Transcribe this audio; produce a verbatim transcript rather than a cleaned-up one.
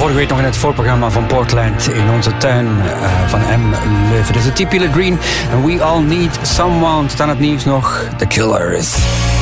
vorige week nog in het voorprogramma van Portland in onze tuin uh, van M. Leuven. Dus de T. Pillar Green en We All Need Someone. Tot aan het nieuws nog The Killers.